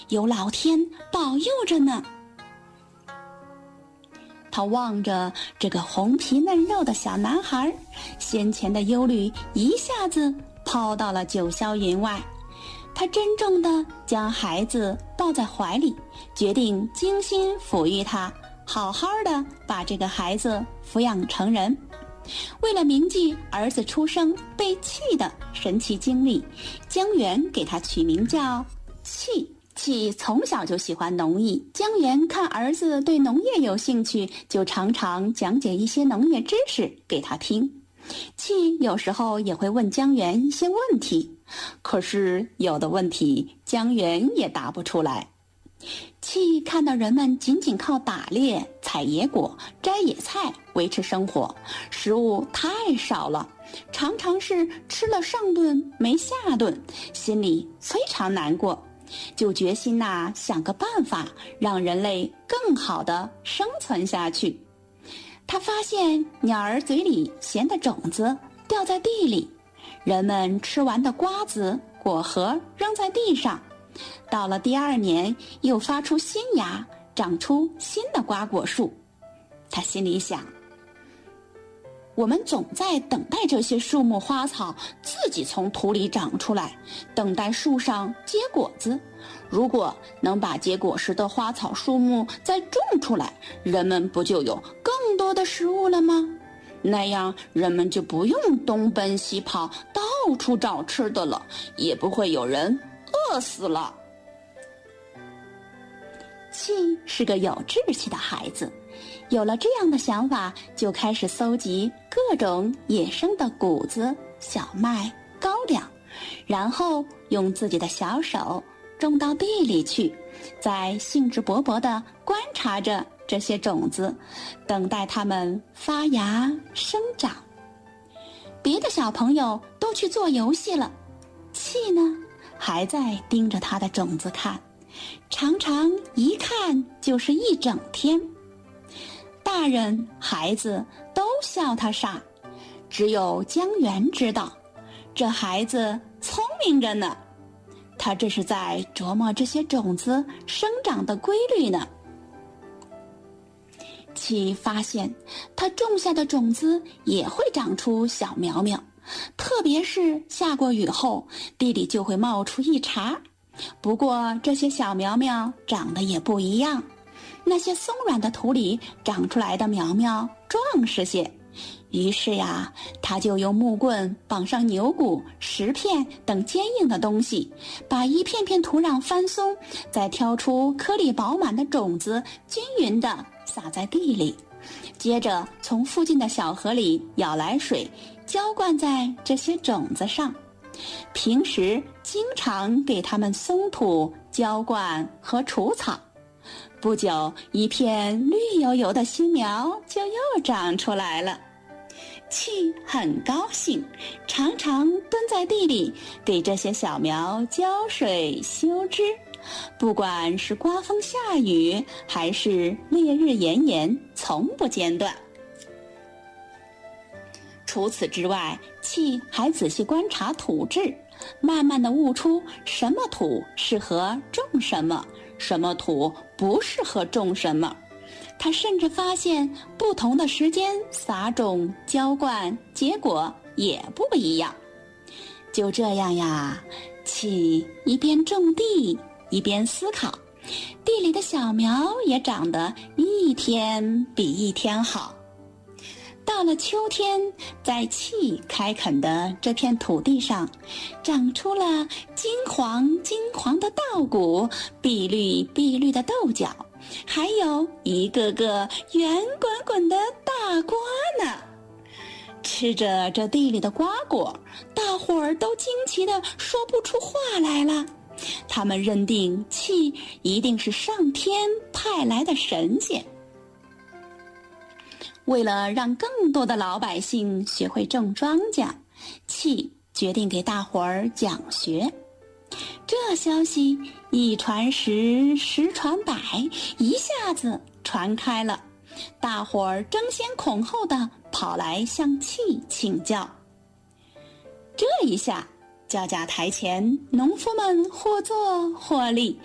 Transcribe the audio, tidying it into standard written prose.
有老天保佑着呢。他望着这个红皮嫩肉的小男孩，先前的忧虑一下子抛到了九霄云外。他郑重地将孩子抱在怀里，决定精心抚育他，好好的把这个孩子抚养成人。为了铭记儿子出生被弃的神奇经历，江源给他取名叫弃。弃从小就喜欢农艺，江源看儿子对农业有兴趣，就常常讲解一些农业知识给他听。弃有时候也会问江源一些问题，可是有的问题江源也答不出来。弃看到人们仅仅靠打猎、采野果、摘野菜维持生活，食物太少了，常常是吃了上顿没下顿，心里非常难过，就决心想个办法让人类更好地生存下去。他发现鸟儿嘴里衔的种子掉在地里，人们吃完的瓜子、果核扔在地上，到了第2年又发出新芽，长出新的瓜果树。他心里想，我们总在等待这些树木花草自己从土里长出来，等待树上结果子。如果能把结果实的花草树木再种出来，人们不就有更多的食物了吗？那样人们就不用东奔西跑，到处找吃的了，也不会有人饿死了。弃是个有志气的孩子，有了这样的想法，就开始搜集各种野生的谷子、小麦、高粱，然后用自己的小手种到地里去，在兴致勃勃地观察着这些种子，等待它们发芽生长。别的小朋友都去做游戏了，弃呢，还在盯着它的种子看，常常一看就是一整天。大人孩子都笑他傻，只有江源知道，这孩子聪明着呢，他这是在琢磨这些种子生长的规律呢。弃发现他种下的种子也会长出小苗苗，特别是下过雨后，地里就会冒出一茬。不过这些小苗苗长得也不一样，那些松软的土里长出来的苗苗壮实些。于是他就用木棍绑上牛骨、石片等坚硬的东西，把一片片土壤翻松，再挑出颗粒饱满的种子，均匀地撒在地里，接着从附近的小河里舀来水，浇灌在这些种子上。平时经常给它们松土、浇灌和除草。不久，一片绿油油的新苗就又长出来了。弃很高兴，常常蹲在地里给这些小苗浇水修枝，不管是刮风下雨还是烈日炎炎，从不间断。除此之外，弃还仔细观察土质，慢慢地悟出什么土适合种什么，什么土不适合种什么。他甚至发现不同的时间撒种、浇灌，结果也不一样。就这样弃一边种地一边思考，地里的小苗也长得一天比一天好。到了秋天，在弃开垦的这片土地上，长出了金黄的稻谷，碧绿的豆角，还有一个个圆滚滚的大瓜呢。吃着这地里的瓜果，大伙儿都惊奇地说不出话来了。他们认定弃一定是上天派来的神仙。为了让更多的老百姓学会种庄稼，弃决定给大伙儿讲学。这消息一传十，十传百，一下子传开了，大伙儿争先恐后地跑来向弃请教。这一下，教架台前，农夫们或坐或立，